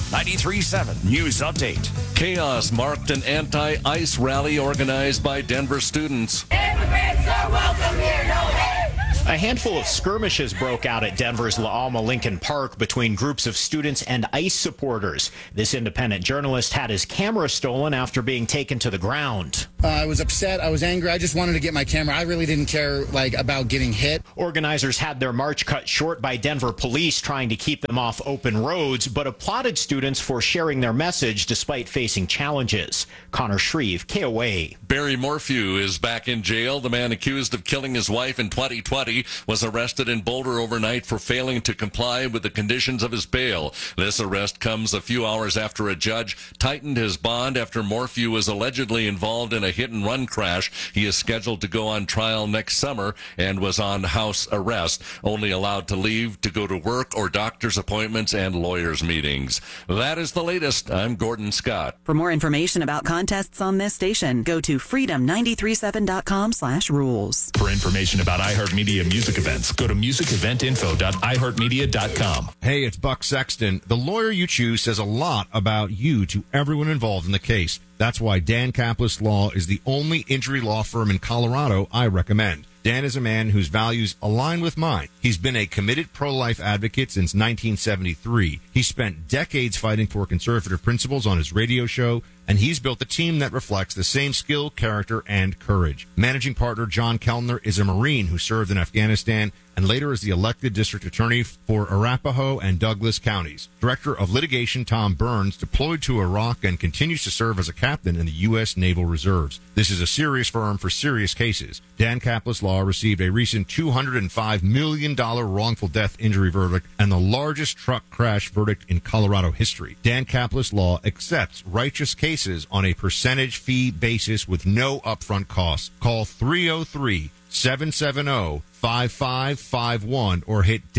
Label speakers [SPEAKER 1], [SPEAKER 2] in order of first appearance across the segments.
[SPEAKER 1] 93.7 News Update.
[SPEAKER 2] Chaos marked an anti-ICE rally organized by Denver students.
[SPEAKER 3] Immigrants are welcome here, no hate!
[SPEAKER 4] A handful of skirmishes broke out at Denver's La Alma Lincoln Park between groups of students and ICE supporters. This independent journalist had his camera stolen after being taken to the ground.
[SPEAKER 5] I was upset. I was angry. I just wanted to get my camera. I really didn't care about getting hit.
[SPEAKER 4] Organizers had their march cut short by Denver police trying to keep them off open roads, but applauded students for sharing their message despite facing challenges. Connor Shreve, KOA.
[SPEAKER 2] Barry Morphew is back in jail. The man accused of killing his wife in 2020 was arrested in Boulder overnight for failing to comply with the conditions of his bail. This arrest comes a few hours after a judge tightened his bond after Morphew was allegedly involved in a hit-and-run crash. He is scheduled to go on trial next summer and was on house arrest, only allowed to leave to go to work or doctor's appointments and lawyers' meetings. That is the latest. I'm Gordon Scott.
[SPEAKER 6] For more information about contests on this station, go to freedom937.com/rules.
[SPEAKER 1] For information about iHeartMedia music events, go to musiceventinfo.iheartmedia.com.
[SPEAKER 7] Hey, it's Buck Sexton. The lawyer you choose says a lot about you to everyone involved in the case. That's why Dan Kaplis Law is the only injury law firm in Colorado I recommend. Dan is a man whose values align with mine. He's been a committed pro-life advocate since 1973. He spent decades fighting for conservative principles on his radio show, and he's built a team that reflects the same skill, character, and courage. Managing partner John Kellner is a Marine who served in Afghanistan and later as the elected district attorney for Arapahoe and Douglas counties. Director of litigation Tom Burns deployed to Iraq and continues to serve as a captain in the U.S. Naval Reserves. This is a serious firm for serious cases. Dan Kaplis Law received a recent $205 million wrongful death injury verdict and the largest truck crash verdict in Colorado history. Dan Kaplis Law accepts righteous cases on a percentage fee basis with no upfront costs. Call 303-770-5551 or hit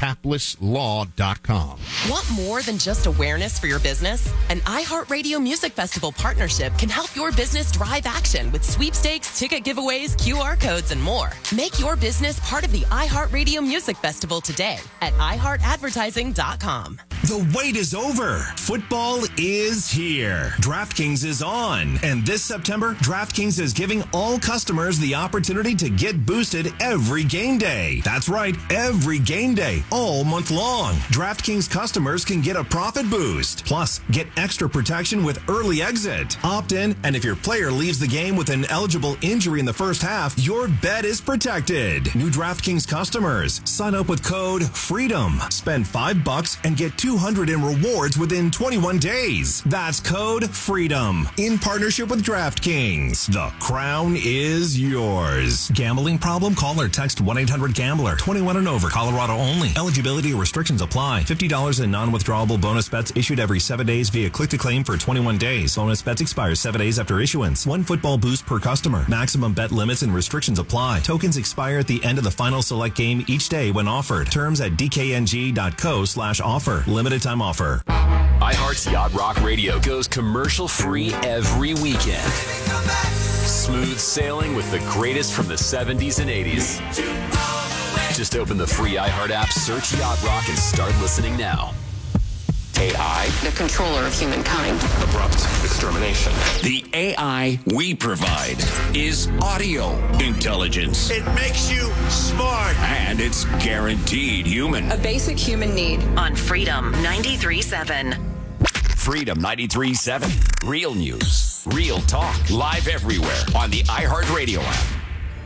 [SPEAKER 7] dankapleslaw.com.
[SPEAKER 8] Want more than just awareness for your business? An iHeartRadio Music Festival partnership can help your business drive action with sweepstakes, ticket giveaways, QR codes, and more. Make your business part of the iHeartRadio Music Festival today at iHeartAdvertising.com.
[SPEAKER 9] The wait is over. Football is here. DraftKings is on. And this September, DraftKings is giving all customers the opportunity to get boosted every game day. That's right, every game day, all month long. DraftKings customers can get a profit boost. Plus, get extra protection with early exit. Opt in, and if your player leaves the game with an eligible injury in the first half, your bet is protected. New DraftKings customers, sign up with code FREEDOM. Spend $5 and get $200 in rewards within 21 days. That's code FREEDOM. In partnership with DraftKings. The crown is yours. Gambling problem? Call or text 1-800-GAMBLER. 21 and over. Colorado only. Eligibility restrictions apply. $50 in non-withdrawable bonus bets issued every 7 days via click-to-claim for 21 days. Bonus bets expire 7 days after issuance. One football boost per customer. Maximum bet limits and restrictions apply. Tokens expire at the end of the final select game each day when offered. Terms at dkng.co/offer. Limited time offer.
[SPEAKER 1] iHeart's Yacht Rock Radio goes commercial-free every weekend. Smooth sailing with the greatest from the 70s and 80s. Just open the free iHeart app, search Yacht Rock, and start listening now. AI,
[SPEAKER 8] The controller of humankind.
[SPEAKER 1] abrupt extermination. The AI we provide is audio intelligence.
[SPEAKER 9] It makes you smart.
[SPEAKER 1] And it's guaranteed human.
[SPEAKER 6] A basic human need on Freedom 93.7.
[SPEAKER 1] Freedom 93.7. Real news, real talk, live everywhere on the iHeartRadio app.